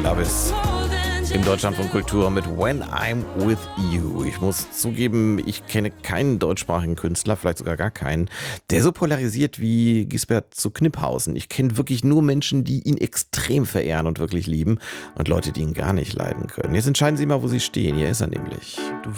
Davis im Deutschlandfunk Kultur mit When I'm With You. Ich muss zugeben, ich kenne keinen deutschsprachigen Künstler, vielleicht sogar gar keinen, der so polarisiert wie Gisbert zu Kniphausen. Ich kenne wirklich nur Menschen, die ihn extrem verehren und wirklich lieben und Leute, die ihn gar nicht leiden können. Jetzt entscheiden Sie mal, wo Sie stehen. Hier ist er nämlich. Du